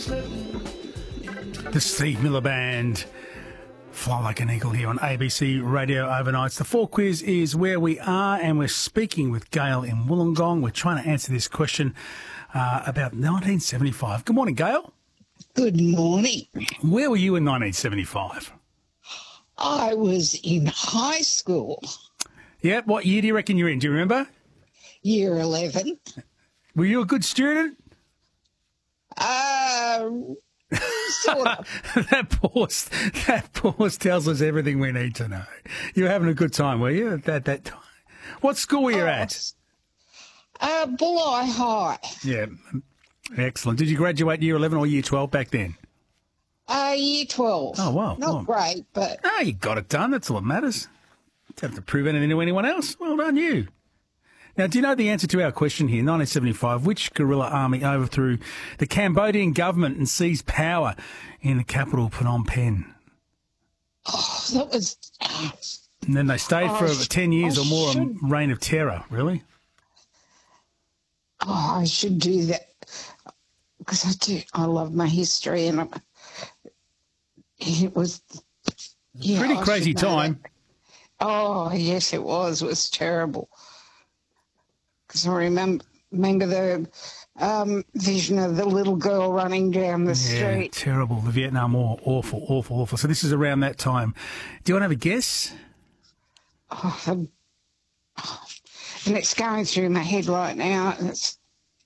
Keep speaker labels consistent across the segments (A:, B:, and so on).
A: The Steve Miller Band. Fly Like an Eagle here on ABC Radio Overnights. The 4 quiz is where we are, and we're speaking with Gail in Wollongong. We're trying to answer this question about 1975. Good morning, Gail.
B: Good morning.
A: Where were you in 1975?
B: I was in high school,
A: Yeah, what year do you reckon you're in? Do you remember?
B: year 11.
A: Were you a good student?
B: Sort of.
A: That pause tells us everything we need to know. You were having a good time, were you, at that time? What school were you at?
B: Bulli High.
A: Yeah, excellent. Did you graduate year 11 or year 12 back then?
B: Year 12.
A: Oh, wow.
B: Not great, but
A: Oh, you got it done. That's all that matters. You don't have to prove anything to anyone else. Well done, you. Now, do you know the answer to our question here? 1975, which guerrilla army overthrew the Cambodian government and seized power in the capital, Phnom Penh?
B: that was...
A: And then they stayed for 10 years or more, a reign of terror. Really?
B: I should do that because I do. I love my history, and it was... Yeah,
A: Pretty
B: I
A: crazy
B: should know
A: time.
B: that. Oh, yes, it was. It was terrible. Because I remember the vision of the little girl running down the
A: Yeah,
B: street.
A: terrible. The Vietnam War, awful, awful, awful. So this is around that time. Do you want to have a guess?
B: And it's going through my head right now. And it's...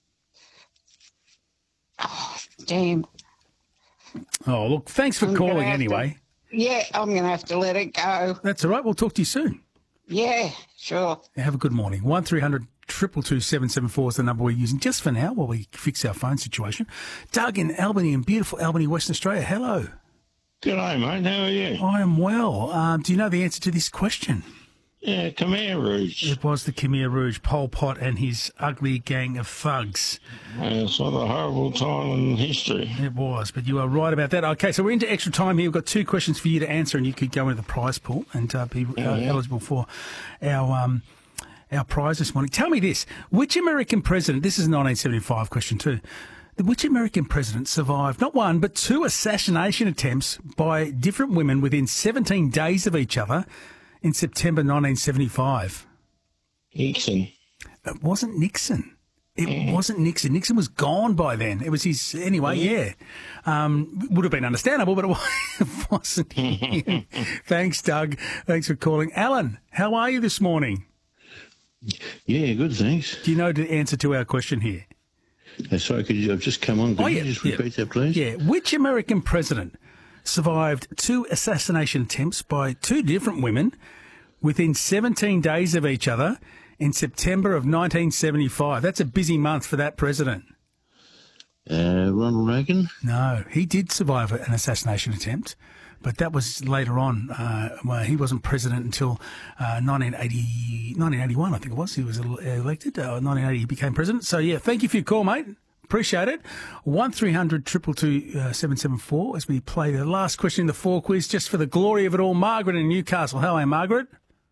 B: Oh, damn.
A: Oh, look, thanks for
B: I'm gonna
A: calling
B: have to-
A: anyway.
B: Yeah, I'm going to have to let it go.
A: That's all right. We'll talk to you soon.
B: Yeah, sure.
A: Have a good morning. 1300 222 774 is the number we're using just for now while we fix our phone situation. Doug in Albany, in beautiful Albany, Western Australia. Hello.
C: G'day, mate. How are you?
A: I am well. Do you know the answer to this question?
C: Yeah, Khmer Rouge.
A: It was the Khmer Rouge, Pol Pot and his ugly gang of thugs.
C: It's not a horrible time in history.
A: It was, but you are right about that. Okay, so we're into extra time here. We've got 2 questions for you to answer, and you could go into the prize pool and be eligible for our prize this morning. Tell me this. Which American president, this is a 1975 question too, which American president survived not 1 but 2 assassination attempts by different women within 17 days of each other in September 1975?
C: Nixon.
A: It wasn't Nixon. It wasn't Nixon. Nixon was gone by then. It was his, anyway, yeah. Would have been understandable, but it wasn't him. Thanks, Doug. Thanks for calling. Alan, how are you this morning?
C: Yeah, good, thanks.
A: Do you know the answer to our question here?
C: Sorry, I've just come on. Could you just repeat that, please?
A: Yeah. Which American president survived 2 assassination attempts by 2 different women within 17 days of each other in September of 1975? That's a busy month for that president.
C: Ronald Reagan?
A: No, he did survive an assassination attempt, but that was later on. Well, he wasn't president until 1981, I think it was. He was elected. 1980, he became president. So, yeah, thank you for your call, mate. Appreciate it. 1300 222 774 as we play the last question in the 4 quiz, just for the glory of it all. Margaret in Newcastle. Hello, Margaret.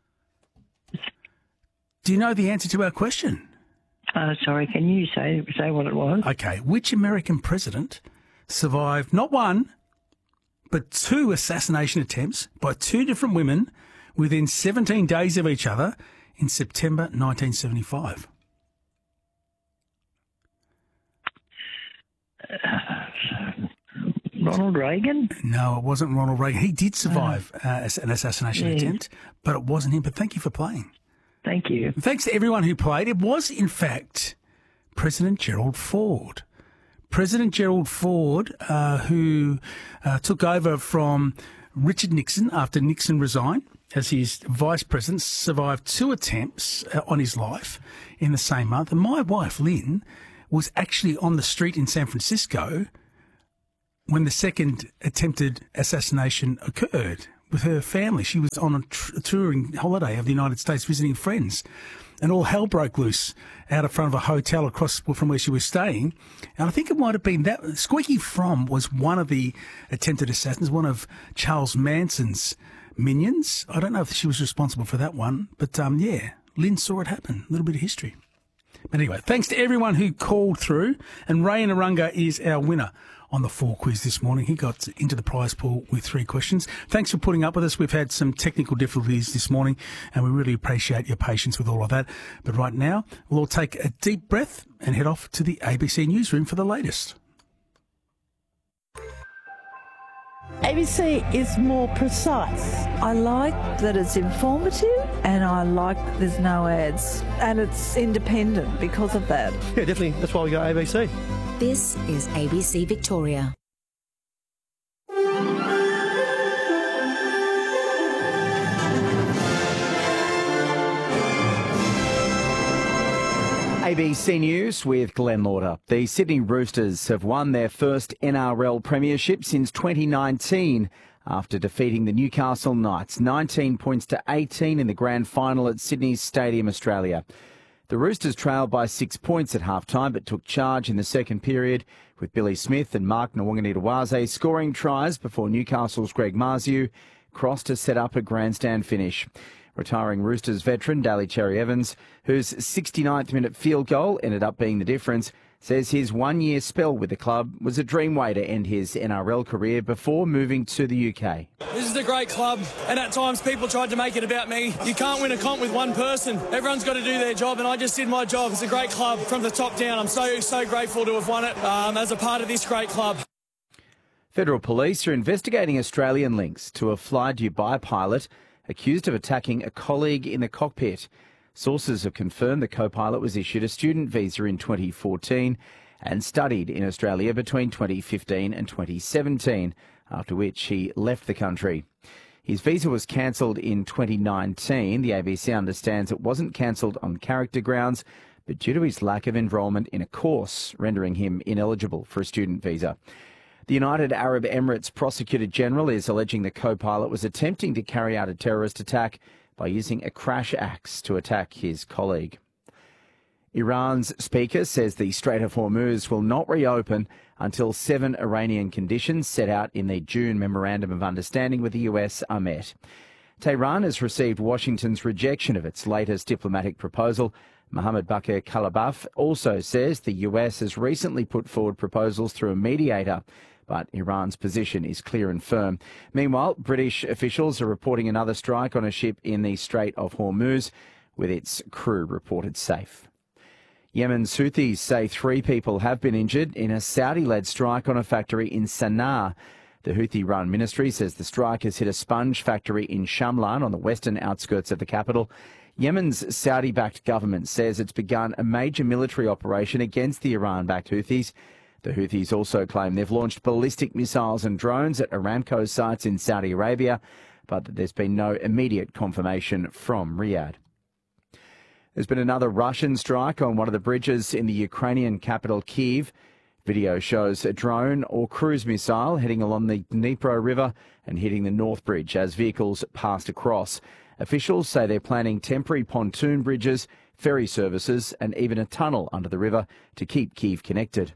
A: Do you know the answer to our question?
D: Sorry, can you say what it was?
A: Okay. Which American president survived not 1 but 2 assassination attempts by 2 different women within 17 days of each other in September 1975?
D: Ronald Reagan?
A: No, it wasn't Ronald Reagan. He did survive an assassination attempt, but it wasn't him. But thank you for playing.
D: Thank you.
A: Thanks to everyone who played. It was, in fact, President Gerald Ford. President Gerald Ford, who took over from Richard Nixon after Nixon resigned as his vice president, survived 2 attempts on his life in the same month. And my wife, Lynn, was actually on the street in San Francisco when the second attempted assassination occurred with her family. She was on a touring holiday of the United States visiting friends, and all hell broke loose out of front of a hotel across from where she was staying. And I think it might have been that Squeaky Fromm was one of the attempted assassins, one of Charles Manson's minions. I don't know if she was responsible for that one, but yeah, Lynn saw it happen. A little bit of history. But anyway, thanks to everyone who called through, and Ray in Arunga is our winner on the 4 quiz this morning. He got into the prize pool with 3 questions. Thanks for putting up with us. We've had some technical difficulties this morning, and we really appreciate your patience with all of that. But right now, we'll all take a deep breath and head off to the ABC Newsroom for the latest.
E: ABC is more precise. I like that it's informative, and I like there's no ads, and it's independent because of that.
F: Yeah, definitely. That's why we got ABC.
G: This is ABC Victoria.
H: ABC News with Glenn Lauder. The Sydney Roosters have won their first NRL premiership since 2019 after defeating the Newcastle Knights 19 points to 18 in the grand final at Sydney's Stadium Australia. The Roosters trailed by 6 points at halftime but took charge in the second period with Billy Smith and Mark Nwanganitawase scoring tries before Newcastle's Greg Marzhew crossed to set up a grandstand finish. Retiring Roosters veteran Daly Cherry-Evans, whose 69th minute field goal ended up being the difference, says his 1 year spell with the club was a dream way to end his NRL career before moving to the UK.
I: This is a great club, and at times people tried to make it about me. You can't win a comp with one person. Everyone's got to do their job, and I just did my job. It's a great club from the top down. I'm so grateful to have won it as a part of this great club.
H: Federal police are investigating Australian links to a Fly Dubai pilot accused of attacking a colleague in the cockpit. Sources have confirmed the co-pilot was issued a student visa in 2014 and studied in Australia between 2015 and 2017, after which he left the country. His visa was cancelled in 2019. The ABC understands it wasn't cancelled on character grounds, but due to his lack of enrolment in a course, rendering him ineligible for a student visa. The United Arab Emirates Prosecutor General is alleging the co-pilot was attempting to carry out a terrorist attack by using a crash axe to attack his colleague. Iran's speaker says the Strait of Hormuz will not reopen until 7 Iranian conditions set out in the June Memorandum of Understanding with the US are met. Tehran has received Washington's rejection of its latest diplomatic proposal. Mohammed Bakr Kalibaf also says the US has recently put forward proposals through a mediator, but Iran's position is clear and firm. Meanwhile, British officials are reporting another strike on a ship in the Strait of Hormuz, with its crew reported safe. Yemen's Houthis say 3 people have been injured in a Saudi-led strike on a factory in Sana'a. The Houthi-run ministry says the strike has hit a sponge factory in Shamlan on the western outskirts of the capital. Yemen's Saudi-backed government says it's begun a major military operation against the Iran-backed Houthis. The Houthis also claim they've launched ballistic missiles and drones at Aramco sites in Saudi Arabia, but that there's been no immediate confirmation from Riyadh. There's been another Russian strike on one of the bridges in the Ukrainian capital, Kyiv. Video shows a drone or cruise missile heading along the Dnipro River and hitting the North Bridge as vehicles passed across. Officials say they're planning temporary pontoon bridges, ferry services and even a tunnel under the river to keep Kyiv connected.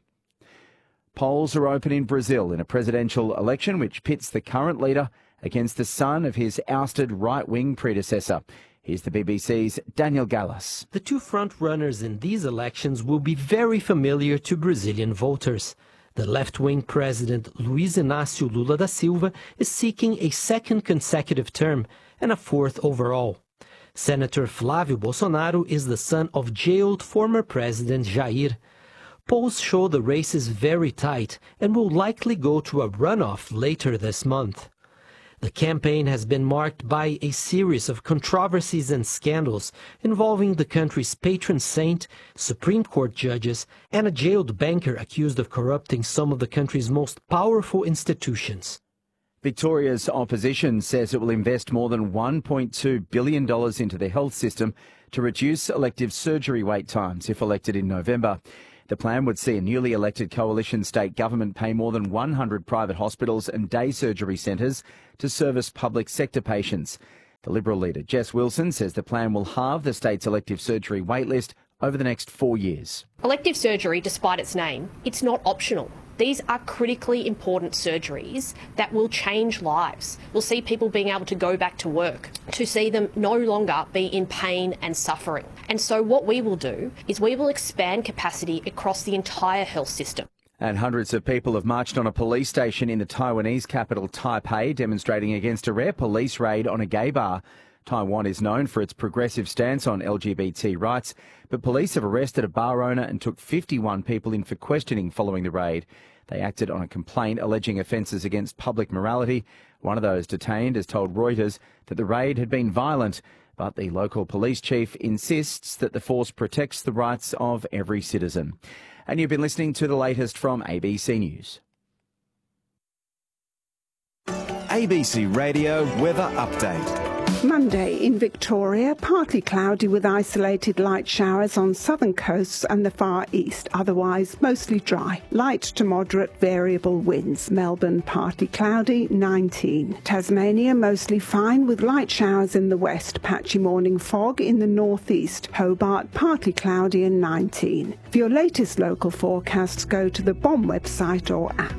H: Polls are open in Brazil in a presidential election which pits the current leader against the son of his ousted right-wing predecessor. Here's the BBC's Daniel Gallas.
J: The two front-runners in these elections will be very familiar to Brazilian voters. The left-wing president Luiz Inácio Lula da Silva is seeking a second consecutive term and a 4th overall. Senator Flávio Bolsonaro is the son of jailed former President Jair. Polls show the race is very tight and will likely go to a runoff later this month. The campaign has been marked by a series of controversies and scandals involving the country's patron saint, Supreme Court judges, and a jailed banker accused of corrupting some of the country's most powerful institutions.
H: Victoria's opposition says it will invest more than $1.2 billion into the health system to reduce elective surgery wait times if elected in November. The plan would see a newly elected coalition state government pay more than 100 private hospitals and day surgery centres to service public sector patients. The Liberal leader, Jess Wilson, says the plan will halve the state's elective surgery waitlist over the next 4 years.
K: Elective surgery, despite its name, it's not optional. These are critically important surgeries that will change lives. We'll see people being able to go back to work, to see them no longer be in pain and suffering. And so what we will do is we will expand capacity across the entire health system.
H: And hundreds of people have marched on a police station in the Taiwanese capital Taipei, demonstrating against a rare police raid on a gay bar. Taiwan is known for its progressive stance on LGBT rights, but police have arrested a bar owner and took 51 people in for questioning following the raid. They acted on a complaint alleging offences against public morality. One of those detained has told Reuters that the raid had been violent, but the local police chief insists that the force protects the rights of every citizen. And you've been listening to the latest from ABC News.
L: ABC Radio Weather Update.
M: Monday in Victoria, partly cloudy with isolated light showers on southern coasts and the far east, otherwise mostly dry. Light to moderate variable winds. Melbourne, partly cloudy, 19. Tasmania, mostly fine with light showers in the west, patchy morning fog in the northeast. Hobart, partly cloudy and 19. For your latest local forecasts, go to the BOM website or app.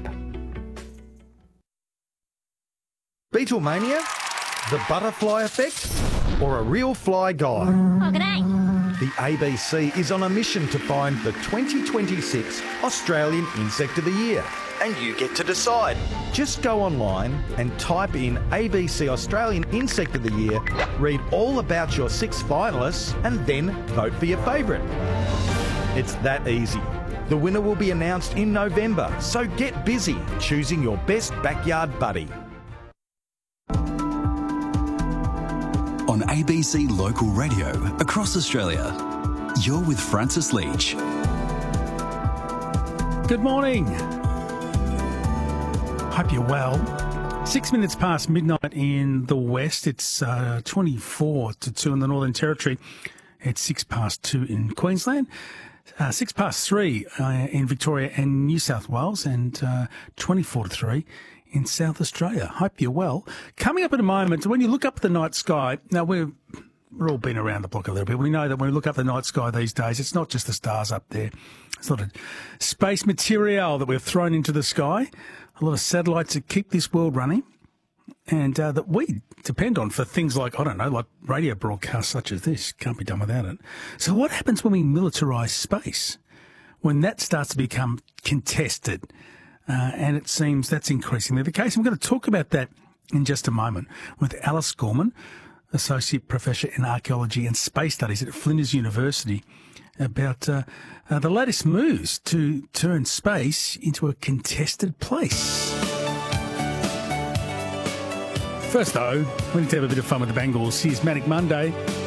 N: Beatlemania? The butterfly effect? Or a real fly guy?
O: Oh, g'day.
N: The ABC is on a mission to find the 2026 Australian Insect of the Year. And you get to decide. Just go online and type in ABC Australian Insect of the Year, read all about your 6 finalists, and then vote for your favourite. It's that easy. The winner will be announced in November, so get busy choosing your best backyard buddy.
P: On ABC Local Radio across Australia, you're with Francis Leach.
A: Good morning. Hope you're well. 6 minutes past midnight in the west. It's 24 to 2 in the Northern Territory. It's 6 past 2 in Queensland. 6 past 3 in Victoria and New South Wales, and 24 to 3 in South Australia. Hope you're well. Coming up in a moment, when you look up the night sky, now we're all been around the block a little bit. We know that when we look up the night sky these days, it's not just the stars up there. It's a lot of space material that we've thrown into the sky, a lot of satellites that keep this world running, and that we depend on for things like, I don't know, like radio broadcasts such as this. Can't be done without it. So what happens when we militarise space? When that starts to become contested? And it seems that's increasingly the case. And we're going to talk about that in just a moment with Alice Gorman, Associate Professor in Archaeology and Space Studies at Flinders University, about the latest moves to turn space into a contested place. First, though, we need to have a bit of fun with the Bangles. Here's Manic Monday.